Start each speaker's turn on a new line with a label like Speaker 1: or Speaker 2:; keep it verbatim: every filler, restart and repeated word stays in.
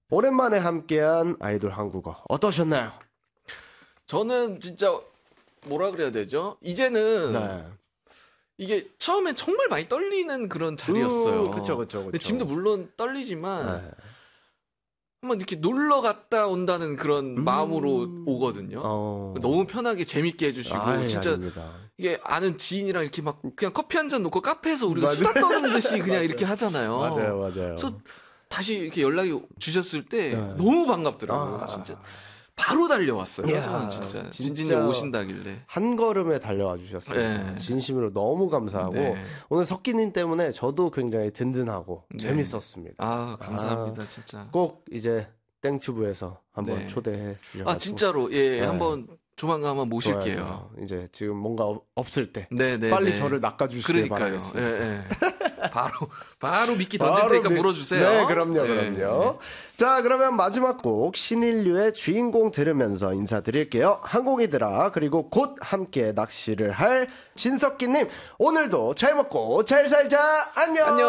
Speaker 1: 오랜만에 함께한 아이돌 한국어 어떠셨나요?
Speaker 2: 저는 진짜 뭐라 그래야 되죠? 이제는
Speaker 1: 네.
Speaker 2: 이게 처음엔 정말 많이 떨리는 그런 자리였어요.
Speaker 1: 음, 그쵸, 그쵸, 그쵸.
Speaker 2: 지금도 물론 떨리지만
Speaker 1: 네.
Speaker 2: 한번 이렇게 놀러 갔다 온다는 그런
Speaker 1: 음.
Speaker 2: 마음으로 오거든요.
Speaker 1: 어.
Speaker 2: 너무 편하게 재밌게 해주시고
Speaker 1: 아이,
Speaker 2: 진짜
Speaker 1: 아닙니다.
Speaker 2: 이게 아는 지인이랑 이렇게 막 그냥 커피 한 잔 놓고 카페에서 우리가
Speaker 1: 맞아요.
Speaker 2: 수다 떠는 듯이 그냥 이렇게 하잖아요.
Speaker 1: 맞아요, 맞아요.
Speaker 2: 그래서 다시 이렇게 연락이 주셨을 때
Speaker 1: 네.
Speaker 2: 너무 반갑더라고요.
Speaker 1: 아.
Speaker 2: 진짜 바로 달려왔어요.
Speaker 1: 이야,
Speaker 2: 저는 진짜
Speaker 1: 진짜
Speaker 2: 진진님 오신다길래
Speaker 1: 한 걸음에 달려와 주셨어요.
Speaker 2: 네.
Speaker 1: 진심으로 너무 감사하고
Speaker 2: 네.
Speaker 1: 오늘 석기님 때문에 저도 굉장히 든든하고
Speaker 2: 네.
Speaker 1: 재밌었습니다.
Speaker 2: 아 감사합니다 진짜.
Speaker 1: 꼭 이제 땡튜브에서 한번
Speaker 2: 네.
Speaker 1: 초대해 주셔서
Speaker 2: 아 진짜로 예
Speaker 1: 네.
Speaker 2: 한번 조만간 한번 모실게요.
Speaker 1: 좋아요. 이제 지금 뭔가 없- 없을 때
Speaker 2: 네네.
Speaker 1: 빨리 저를 낚아주시길
Speaker 2: 그러니까요.
Speaker 1: 바라겠습니다.
Speaker 2: 예, 예. 바로 바로 미끼 던질
Speaker 1: 바로
Speaker 2: 테니까
Speaker 1: 미-
Speaker 2: 물어주세요.
Speaker 1: 네, 그럼요,
Speaker 2: 예.
Speaker 1: 그럼요. 자, 그러면 마지막 곡 신인류의 주인공 들으면서 인사드릴게요. 항공이들아 그리고 곧 함께 낚시를 할 진석기님 오늘도 잘 먹고 잘 살자. 안녕.
Speaker 2: 안녕.